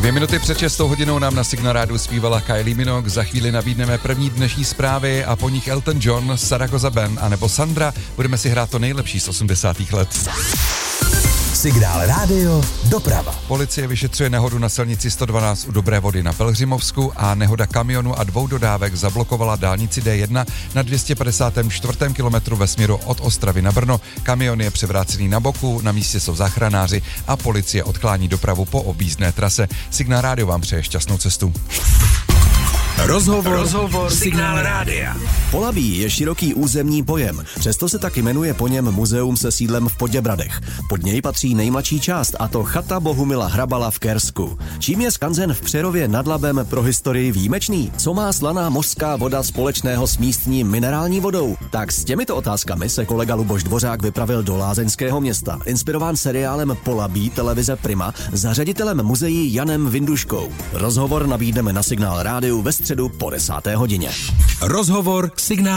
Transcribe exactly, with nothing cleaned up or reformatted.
Dvě minuty před šestou hodinou nám na Signál Rádiu zpívala Kylie Minogue. Za chvíli nabídneme první dnešní zprávy a po nich Elton John, Zaragoza Band a nebo Sandra. Budeme si hrát to nejlepší z osmdesátých let. Signál Rádio doprava. Policie vyšetřuje nehodu na silnici sto dvanáct u Dobré Vody na Pelhřimovsku a nehoda kamionu a dvou dodávek zablokovala dálnici D jedna na dvě stě padesátém čtvrtém kilometru ve směru od Ostravy na Brno. Kamion je převrácený na boku, na místě jsou záchranáři a policie odklání dopravu po objízdné trase. Signál Rádio vám přeje šťastnou cestu. Rozhovor, Rozhovor Signál Rádia. Polabí je široký územní pojem, přesto se tak jmenuje po něm muzeum se sídlem v Poděbradech. Pod něj patří nejmladší část, a to chata Bohumila Hrabala v Kersku. Čím je skanzen v Přerově nad Labem pro historii výjimečný? Co má slaná mořská voda společného s místní minerální vodou? Tak s těmito otázkami se kolega Luboš Dvořák vypravil do lázeňského města, inspirován seriálem Polabí televize Prima za ředitelem muzeí Janem Vinduškou. Rozhovor nabídneme na Signál Rádiu ve středu po desáté hodině. Rozhovor Signál